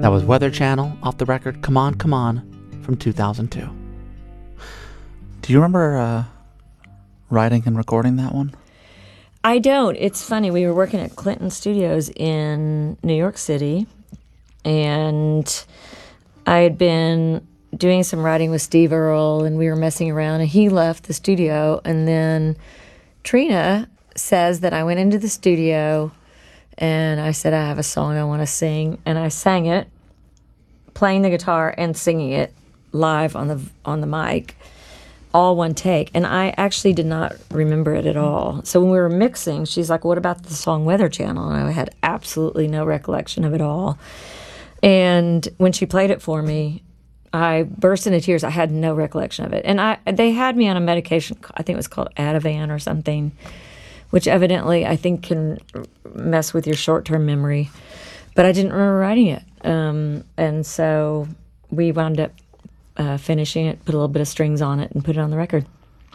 That was Weather Channel off the record Come On, Come On from 2002. Do you remember writing and recording that one? I don't. It's funny. We were working at Clinton Studios in New York City, and I had been doing some writing with Steve Earle, and we were messing around, and he left the studio, and then Trina says that I went into the studio, and I said, I have a song I want to sing, and I sang it, playing the guitar and singing it live on the mic, all one take. And I actually did not remember it at all. So when we were mixing, she's like, what about the song Weather Channel? And I had absolutely no recollection of it all. And when she played it for me, I burst into tears. I had no recollection of it. And they had me on a medication, I think it was called Ativan or something, which evidently I think can mess with your short-term memory. But I didn't remember writing it. And so we wound up finishing it, put a little bit of strings on it, and put it on the record.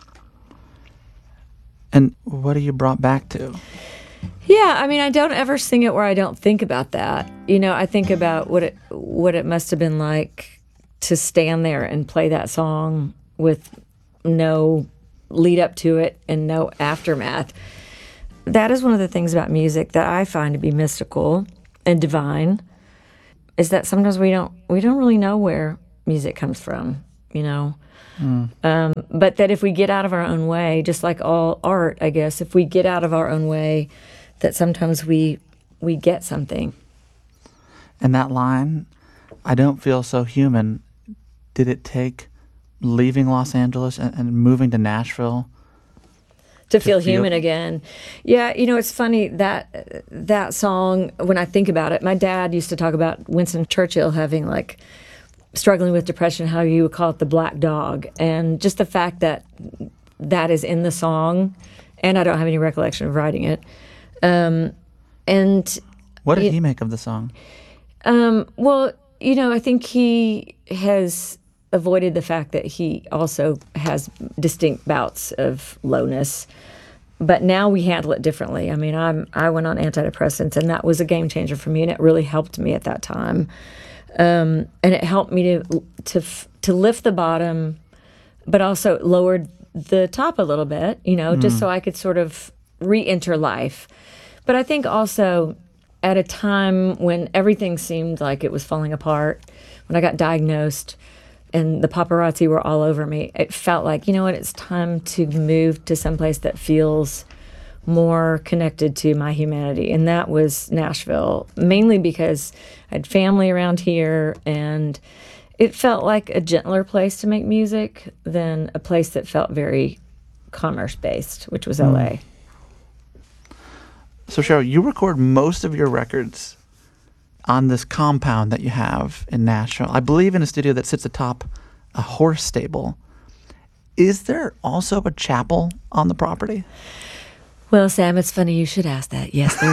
And what are you brought back to? Yeah, I mean, I don't ever sing it where I don't think about that. You know, I think about what it must have been like to stand there and play that song with no lead up to it and no aftermath. That is one of the things about music that I find to be mystical and divine, is that sometimes we don't really know where music comes from, you know. But that if we get out of our own way, just like all art, I guess, if we get out of our own way, that sometimes we get something. And that line, I don't feel so human, did it take leaving Los Angeles and moving to Nashville to feel human again? Yeah, you know, it's funny that song, when I think about it, my dad used to talk about Winston Churchill having like struggling with depression, how you would call it the black dog. And just the fact that that is in the song, and I don't have any recollection of writing it. And what did he make of the song? Well, you know, I think he has avoided the fact that he also has distinct bouts of lowness. But now we handle it differently. I mean, I went on antidepressants, and that was a game changer for me, and it really helped me at that time. And it helped me to lift the bottom, but also lowered the top a little bit, you know, just so I could sort of re-enter life. But I think also at a time when everything seemed like it was falling apart, when I got diagnosed and the paparazzi were all over me, it felt like, you know what, it's time to move to someplace that feels more connected to my humanity. And that was Nashville, mainly because I had family around here, and it felt like a gentler place to make music than a place that felt very commerce-based, which was LA. So Cheryl, you record most of your records on this compound that you have in Nashville. I believe in a studio that sits atop a horse stable. Is there also a chapel on the property? Well, Sam, it's funny you should ask that. Yes, there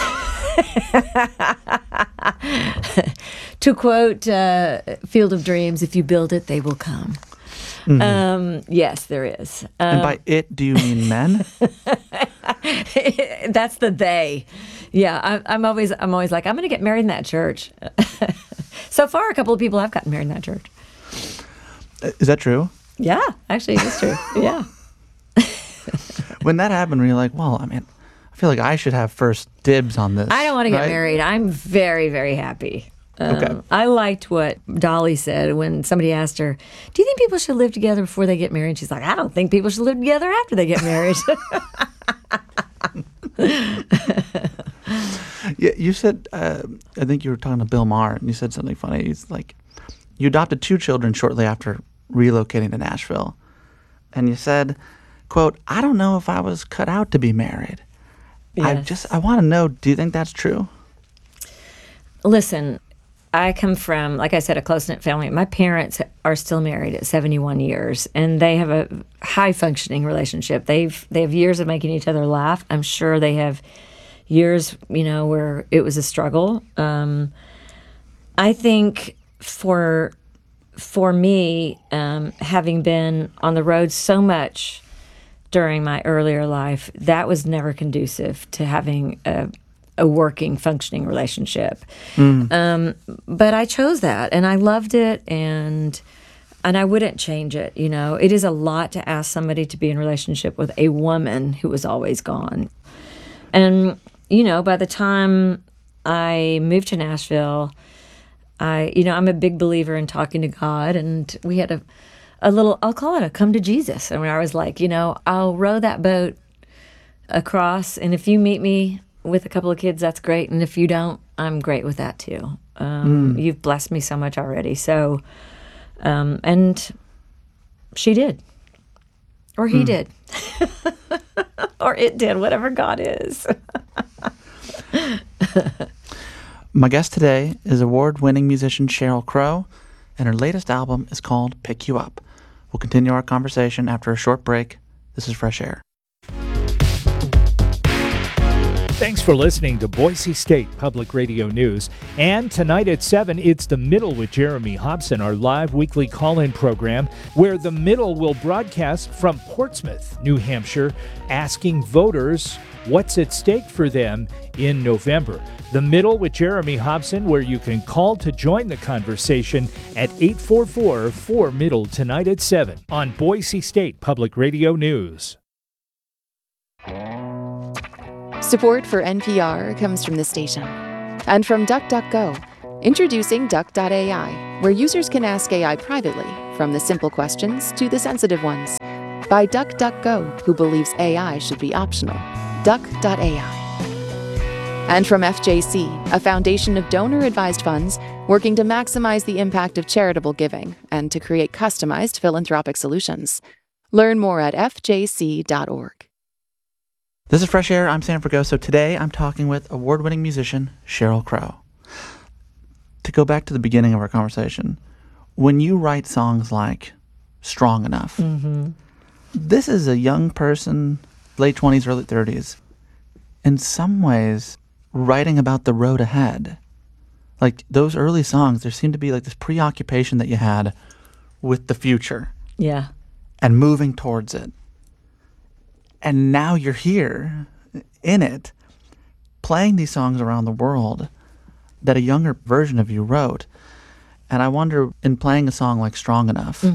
is. To quote Field of Dreams, if you build it, they will come. Yes, there is. And by it, do you mean men? That's the they. Yeah, I'm always like, I'm going to get married in that church. So far, a couple of people have gotten married in that church. Is that true? Yeah, actually, it's true. Yeah. When that happened, were you like, well, I mean, I feel like I should have first dibs on this. I don't want to get married. I'm very, very happy. Okay. I liked what Dolly said when somebody asked her, do you think people should live together before they get married? She's like, I don't think people should live together after they get married. Yeah, you said, I think you were talking to Bill Maher, and you said something funny. He's like, you adopted 2 children shortly after relocating to Nashville. And you said, quote, I don't know if I was cut out to be married. Yes. I want to know, do you think that's true? Listen, I come from, like I said, a close-knit family. My parents are still married at 71 years, and they have a high-functioning relationship. They have years of making each other laugh. I'm sure they have years, you know, where it was a struggle. I think for me, having been on the road so much during my earlier life, that was never conducive to having a working, functioning relationship. But I chose that, and I loved it, and I wouldn't change it. You know, it is a lot to ask somebody to be in a relationship with a woman who was always gone. And you know, by the time I moved to Nashville, I'm a big believer in talking to God, and we had a little, I'll call it a come to Jesus. And I was like, I'll row that boat across, and if you meet me with a couple of kids, that's great. And if you don't, I'm great with that too. You've blessed me so much already. So, and she did, or he did, or it did, whatever God is. My guest today is award-winning musician Sheryl Crow, and her latest album is called Pick You Up. We'll continue our conversation after a short break. This is Fresh Air. Thanks for listening to Boise State Public Radio News. And tonight at 7, it's The Middle with Jeremy Hobson, our live weekly call-in program, where The Middle will broadcast from Portsmouth, New Hampshire, asking voters what's at stake for them in November. The Middle with Jeremy Hobson, where you can call to join the conversation at 844-4MIDDLE tonight at 7 on Boise State Public Radio News. Support for NPR comes from the station and from DuckDuckGo. Introducing Duck.ai, where users can ask AI privately, from the simple questions to the sensitive ones. By DuckDuckGo, who believes AI should be optional. Duck.ai. And from FJC, a foundation of donor-advised funds working to maximize the impact of charitable giving and to create customized philanthropic solutions. Learn more at fjc.org. This is Fresh Air. I'm Sam Fragoso. Today, I'm talking with award-winning musician Sheryl Crow. To go back to the beginning of our conversation, when you write songs like Strong Enough, this is a young person, late 20s, early 30s, in some ways writing about the road ahead. Like those early songs, there seemed to be like this preoccupation that you had with the future. Yeah. And moving towards it. And now you're here in it, playing these songs around the world that a younger version of you wrote. And I wonder, in playing a song like Strong Enough,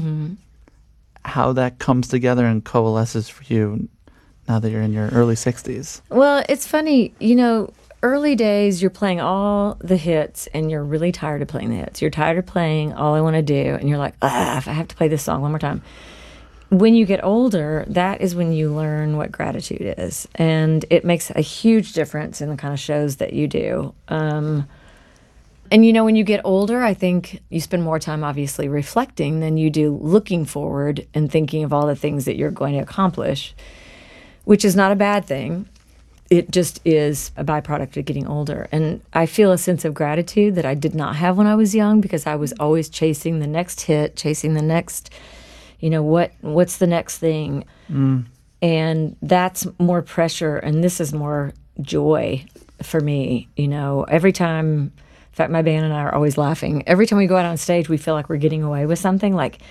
how that comes together and coalesces for you now that you're in your early 60s. Well, it's funny, early days, you're playing all the hits and you're really tired of playing the hits. You're tired of playing All I Want to Do, and you're like, if I have to play this song one more time. When you get older, that is when you learn what gratitude is. And it makes a huge difference in the kind of shows that you do. And when you get older, I think you spend more time obviously reflecting than you do looking forward and thinking of all the things that you're going to accomplish, which is not a bad thing. It just is a byproduct of getting older. And I feel a sense of gratitude that I did not have when I was young, because I was always chasing the next hit, chasing the next, what's the next thing? And that's more pressure, and this is more joy for me. Every time, in fact, my band and I are always laughing. Every time we go out on stage, we feel like we're getting away with something. Like,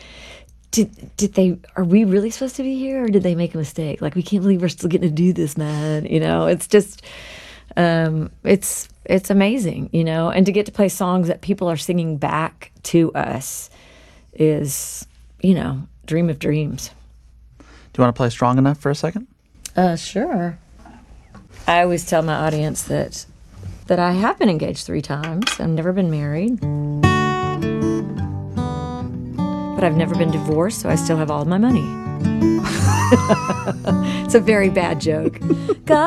are we really supposed to be here, or did they make a mistake? Like, we can't believe we're still getting to do this, man. It's just, it's amazing, and to get to play songs that people are singing back to us is, dream of dreams. Do you want to play Strong Enough for a second? Sure. I always tell my audience that I have been engaged 3 times. I've never been married. But I've never been divorced, so I still have all of my money. It's a very bad joke. God